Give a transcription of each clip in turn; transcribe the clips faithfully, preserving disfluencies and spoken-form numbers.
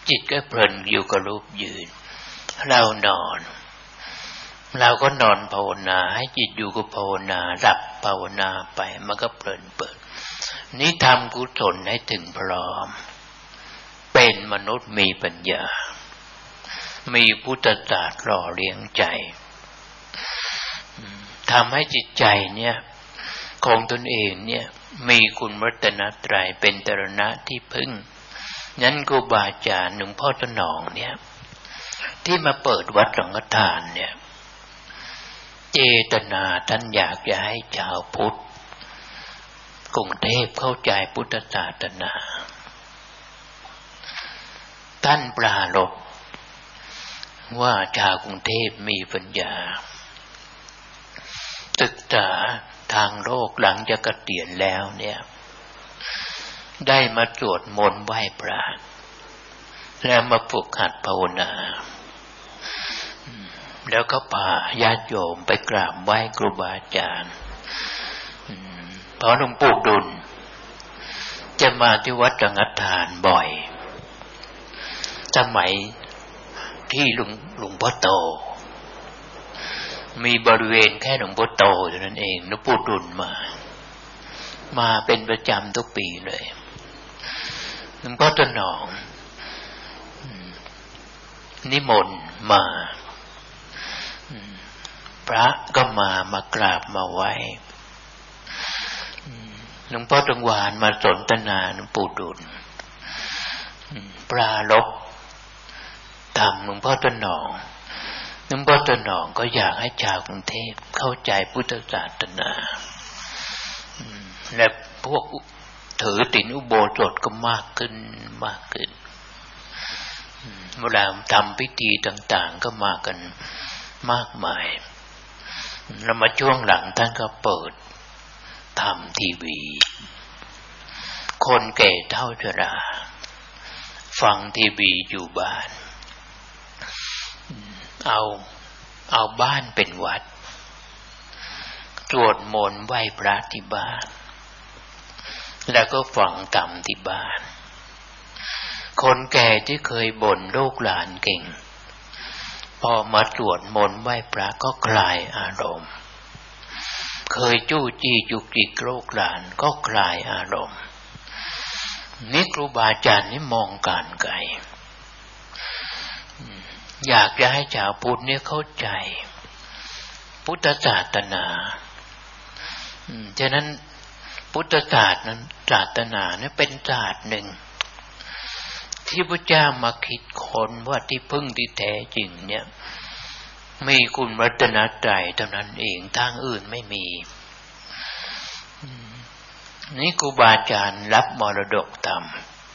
จิตก็เพลินอยู่กับรูปยืนเรานอนเราก็นอนภาวนาให้จิตอยู่กับภาวนาหลับภาวนาไปมันก็เพลินเปิดนี้ทำกุศลให้ถึงพร้อมเป็นมนุษย์มีปัญญามีพุทธศาสตร์หล่อเลี้ยงใจทำให้จิตใจเนี่ยของตนเองเนี่ยมีคุณรัตนตรัยเป็นตรณะที่พึ่งนั้นครูบาอาจารย์หลวงพ่อถนอมเนี่ยที่มาเปิดวัดสังฆทานเนี่ยเจตนาท่านอยากจะให้ชาวพุทธกรุงเทพเข้าใจพุทธศาสนาท่านปรารภว่าชาวกรุงเทพมีปัญญาศึกษาทางโลกหลังจากเกษียณแล้วเนี่ยได้มาสวดมนต์ไหว้พระแล้วมาฝึกหัดภาวนาแล้วก็พาญาติโยมไปกราบไหว้ครูบาอาจารย์เพราะหลวงปู่ดุลจะมาที่วัดสังฆทานบ่อยสมัยที่หลวงหลวงพ่อโตมีบริเวณแค่หลวงพ่อโตเท่านั้นเองหลวงปู่ดุลมามาเป็นประจำทุกปีเลยหลวงพ่อถนอมนิมนต์มาพระก็มามากราบมาไหว้หลวงพ่อตงวานมาสนทนาหลวงปู่ดุลปรารภธรรมหลวงพ่อถนอมหลวงพ่อถนอมก็อยากให้ชาวกรุงเทพเข้าใจพุทธศาสนาและพวกถือศีลอุโบสถก็มากขึ้นมากขึ้นเวลาทำพิธีต่างๆก็มากันมากมายแล้วมาช่วงหลังท่านก็เปิดทำทีวีคนแก่เฒ่าชราฟังทีวีอยู่บ้านเอาเอาบ้านเป็นวัดสวดมนต์ไหว้พระที่บ้านแล้วก็ฟังธรรมที่บ้านคนแก่ที่เคยบ่นลูกหลานเก่งพอมาสวดมนต์ไหว้พระก็คลายอารมณ์เคยจู้จี้จุกจิกลูกหลานก็คลายอารมณ์นี่ครูบาอาจารย์นี่มองการไกลอยากจะให้ชาวพุทธเนี่ยเข้าใจพุทธศาสนาฉะนั้นพุทธศาสตร์นั้นศาสนาเนี่ยเป็นศาสตร์หนึ่งที่พระเจ้ามาคิดค้นว่าที่พึ่งที่แท้จริงเนี่ยมีคุณรัตนตรัยเท่านั้นเองทางอื่นไม่มีนี่ครูบาอาจารย์รับมรดกธรรม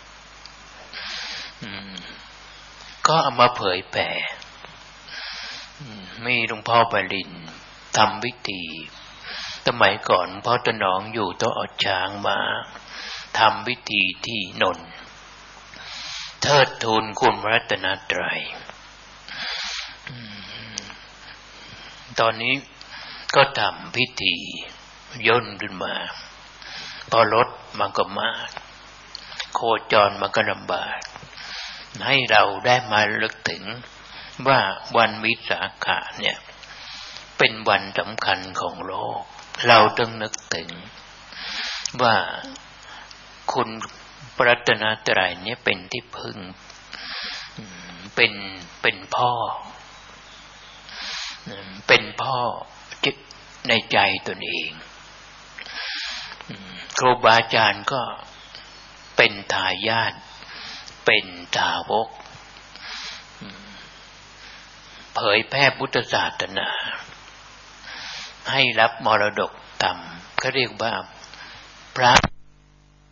ก็เอามาเผยแผ่มีหลวงพ่อปรินทำพิธีสมัยก่อนพ่อตะหนองอยู่ต้องเอาช้างมาทำพิธีที่นนท์เทิดทูนคุณรัตนตรัยตอนนี้ก็ทำพิธีย่นขึ้นมาพอรถมันก็มากโคจรมันก็ลำบากให้เราได้มาลึกถึงว่าวันวิสาขะเนี่ยเป็นวันสำคัญของโลกเราต้องนึกถึงว่าคุณพระรัตนตรัยเนี่ยเป็นที่พึ่งเป็นเป็นพ่อเป็นพ่อจิตในใจตนเองครูบาอาจารย์ก็เป็นทายาทเป็นสาวกเผยแพร่พุทธศาสนาให้รับมรดกธรรมเขาเรียกว่าพระ